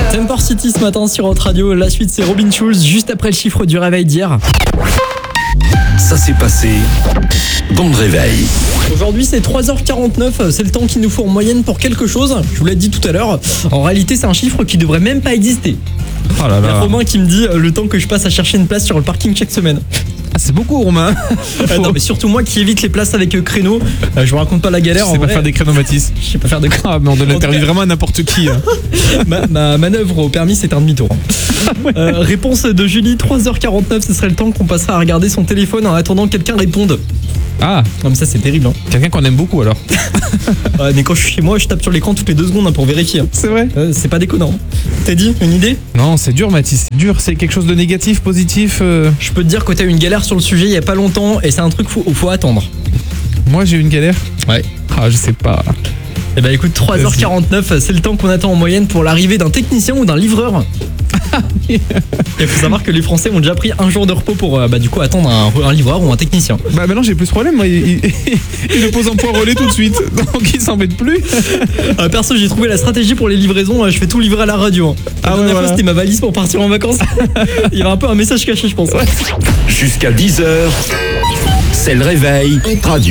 Temper City ce matin sur Hot Radio. La suite, c'est Robin Schulz, juste après le chiffre du réveil d'hier. Ça s'est passé dans le réveil. Aujourd'hui, c'est 3h49. C'est le temps qu'il nous faut en moyenne pour quelque chose. Je vous l'ai dit tout à l'heure. En réalité, c'est un chiffre qui devrait même pas exister. Oh là Il y a là. Romain qui me dit le temps que je passe à chercher une place sur le parking chaque semaine. Ah, c'est beaucoup, Romain. Non, mais surtout moi qui évite les places avec créneau. Je vous raconte pas la galère. Je en sais pas vrai. faire des créneaux, Mathis. Je sais pas faire de créneau. Ah, mais on donne En le tout permis cas- vraiment à n'importe qui. Hein. Ma manœuvre au permis, c'est un demi-tour. Réponse de Julie, 3h49, ce serait le temps qu'on passera à regarder son téléphone en attendant que quelqu'un réponde. Ah, Comme ça, c'est terrible. Hein. quelqu'un qu'on aime beaucoup alors. Ouais, mais quand je suis chez moi, je tape sur l'écran toutes les 2 secondes pour vérifier. C'est vrai? C'est pas déconnant. T'as dit une idée? Non, c'est dur, Mathis. C'est dur. C'est quelque chose de négatif, positif. Je peux te dire que t'as eu une galère sur le sujet il y a pas longtemps et c'est un truc faut attendre. Moi, j'ai eu une galère. Ouais. Ah, je sais pas. Et bah écoute, 3h49, c'est le temps qu'on attend en moyenne pour l'arrivée d'un technicien ou d'un livreur. Il faut savoir que les Français ont déjà pris un jour de repos pour du coup attendre un livreur ou un technicien. Bah maintenant j'ai plus ce problème, moi il le pose en point relais tout de suite, donc il s'embête plus. Perso, j'ai trouvé la stratégie pour les livraisons, je fais tout livrer à la radio. La dernière fois, c'était ma valise pour partir en vacances. Il y avait un peu un message caché, je pense. Jusqu'à 10h, c'est le réveil radio.